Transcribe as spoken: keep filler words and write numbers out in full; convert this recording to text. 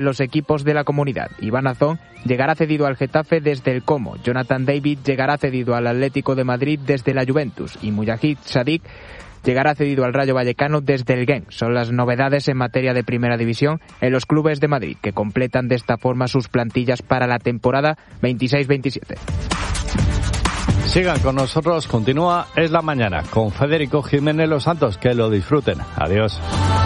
los equipos de la comunidad. Iván Azón llegará cedido al Getafe desde el Como. Jonathan David llegará cedido al Atlético de Madrid desde la Juventus. Y Mujahid Sadik llegará cedido al Rayo Vallecano desde el Genk. Son las novedades en materia de Primera División en los clubes de Madrid, que completan de esta forma sus plantillas para la temporada veintiséis veintisiete. Sigan con nosotros, continúa Es la Mañana con Federico Jiménez Los Santos. Que lo disfruten. Adiós.